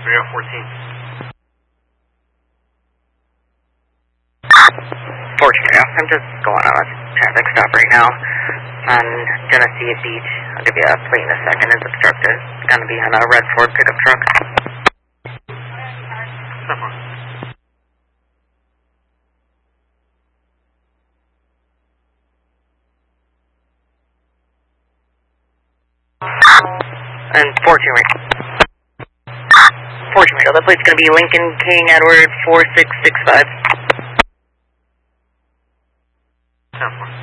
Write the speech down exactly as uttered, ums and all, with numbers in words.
three oh fourteen. fourteen, yeah. I'm just going on a traffic stop right now on Genesee Beach. I'll give you a plate in a second. It's obstructed. It's going to be on a red Ford pickup truck. Stop on. And fourteen right. fourteen right. That plate's going to be Lincoln King Edward four six six five. Stop on.